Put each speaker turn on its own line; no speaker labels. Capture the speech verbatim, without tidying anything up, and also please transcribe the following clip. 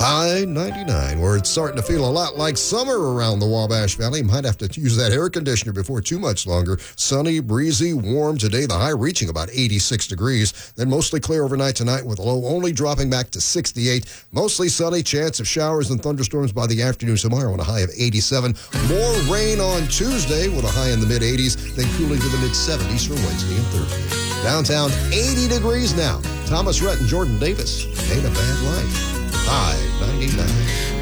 High ninety-nine, where it's starting to feel a lot like summer around the Wabash Valley. Might have to use that air conditioner before too much longer. Sunny, breezy, warm today. The high reaching about eighty-six degrees. Then mostly clear overnight tonight with a low only dropping back to sixty-eight. Mostly sunny, chance of showers and thunderstorms by the afternoon tomorrow and a high of eighty-seven. More rain on Tuesday with a high in the mid-eighties, then cooling to the mid-seventies for Wednesday and Thursday. Downtown, eighty degrees now. Thomas Rhett and Jordan Davis. Ain't a bad life. High ninety-nine.